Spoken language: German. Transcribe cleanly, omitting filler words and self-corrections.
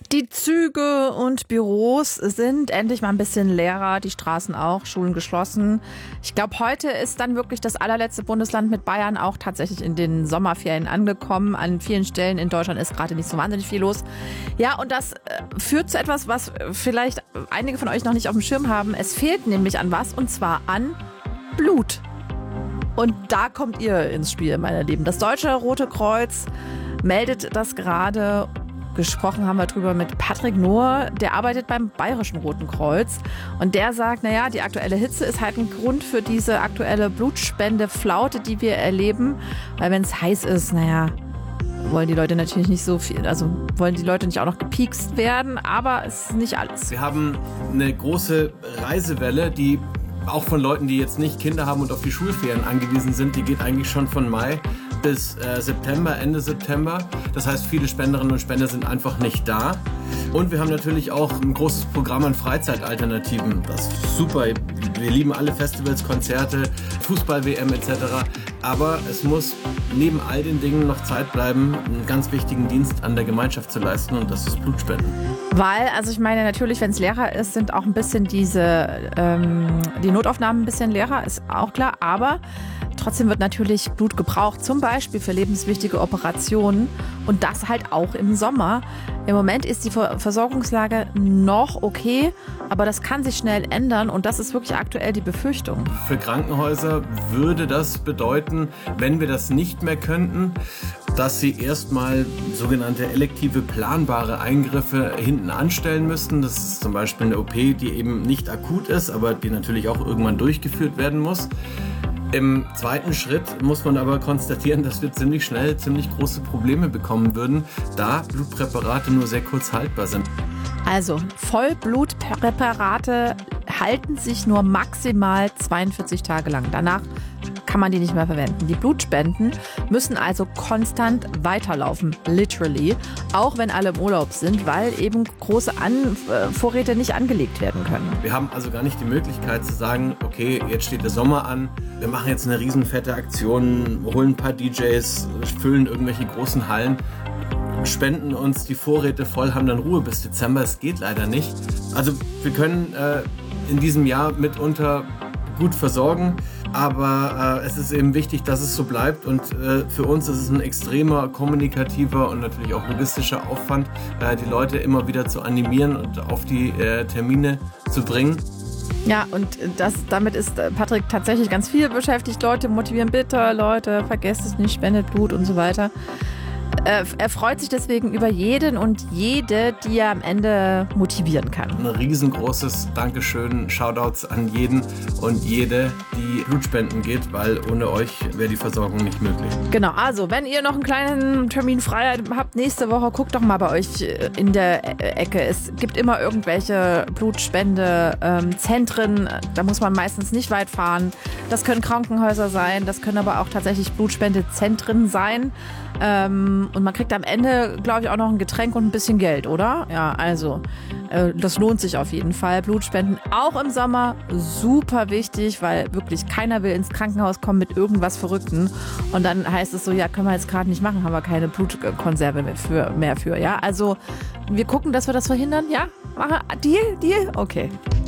Die Züge und Büros sind endlich mal ein bisschen leerer, die Straßen auch, Schulen geschlossen. Ich glaube, heute ist dann wirklich das allerletzte Bundesland mit Bayern auch tatsächlich in den Sommerferien angekommen. An vielen Stellen in Deutschland ist gerade nicht so wahnsinnig viel los. Ja, und das führt zu etwas, was vielleicht einige von euch noch nicht auf dem Schirm haben. Es fehlt nämlich an was, und zwar an Blut. Und da kommt ihr ins Spiel, meine Lieben. Das Deutsche Rote Kreuz meldet das gerade. Gesprochen haben wir drüber mit Patrick Nohr, der arbeitet beim Bayerischen Roten Kreuz. Und der sagt, naja, die aktuelle Hitze ist halt ein Grund für diese aktuelle Blutspendeflaute, die wir erleben. Weil wenn es heiß ist, naja, wollen die Leute natürlich nicht so viel, also wollen die Leute nicht auch noch gepiekst werden, aber es ist nicht alles. Wir haben eine große Reisewelle, die auch von Leuten, die jetzt nicht Kinder haben und auf die Schulferien angewiesen sind, die geht eigentlich schon von Mai bis September, Ende September. Das heißt, viele Spenderinnen und Spender sind einfach nicht da. Und wir haben natürlich auch ein großes Programm an Freizeitalternativen. Das ist super. Wir lieben alle Festivals, Konzerte, Fußball-WM etc. Aber es muss neben all den Dingen noch Zeit bleiben, einen ganz wichtigen Dienst an der Gemeinschaft zu leisten, und das ist Blutspenden. Weil, also ich meine natürlich, wenn es leerer ist, sind auch ein bisschen die Notaufnahmen ein bisschen leerer, ist auch klar. Aber trotzdem wird natürlich Blut gebraucht, zum Beispiel für lebenswichtige Operationen, und das halt auch im Sommer. Im Moment ist die Versorgungslage noch okay, aber das kann sich schnell ändern, und das ist wirklich aktuell die Befürchtung. Für Krankenhäuser würde das bedeuten, wenn wir das nicht mehr könnten, dass sie erstmal sogenannte elektive planbare Eingriffe hinten anstellen müssten. Das ist zum Beispiel eine OP, die eben nicht akut ist, aber die natürlich auch irgendwann durchgeführt werden muss. Im zweiten Schritt muss man aber konstatieren, dass wir ziemlich schnell ziemlich große Probleme bekommen würden, da Blutpräparate nur sehr kurz haltbar sind. Also Vollblutpräparate halten sich nur maximal 42 Tage lang. Danach kann man die nicht mehr verwenden. Die Blutspenden müssen also konstant weiterlaufen, literally, auch wenn alle im Urlaub sind, weil eben große Vorräte nicht angelegt werden können. Wir haben also gar nicht die Möglichkeit zu sagen, okay, jetzt steht der Sommer an, wir machen jetzt eine riesenfette Aktion, holen ein paar DJs, füllen irgendwelche großen Hallen, spenden uns die Vorräte voll, haben dann Ruhe bis Dezember. Es geht leider nicht. Also wir können in diesem Jahr mitunter gut versorgen, aber es ist eben wichtig, dass es so bleibt, und für uns ist es ein extremer kommunikativer und natürlich auch logistischer Aufwand, die Leute immer wieder zu animieren und auf die Termine zu bringen. Ja, und damit ist Patrick tatsächlich ganz viel beschäftigt. Leute motivieren, bitte, Leute, vergesst es nicht, spendet Blut und so weiter. Er freut sich deswegen über jeden und jede, die er am Ende motivieren kann. Ein riesengroßes Dankeschön, Shoutouts an jeden und jede, die Blutspenden geht, weil ohne euch wäre die Versorgung nicht möglich. Genau, also wenn ihr noch einen kleinen Termin frei habt nächste Woche, guckt doch mal bei euch in der Ecke. Es gibt immer irgendwelche Blutspendezentren, da muss man meistens nicht weit fahren. Das können Krankenhäuser sein, das können aber auch tatsächlich Blutspendezentren sein. Und man kriegt am Ende, glaube ich, auch noch ein Getränk und ein bisschen Geld, oder? Ja, also das lohnt sich auf jeden Fall. Blutspenden auch im Sommer super wichtig, weil wirklich keiner will ins Krankenhaus kommen mit irgendwas Verrückten. Und dann heißt es so, ja, können wir jetzt gerade nicht machen, haben wir keine Blutkonserve mehr für. Ja, also wir gucken, dass wir das verhindern. Ja, Deal? Okay.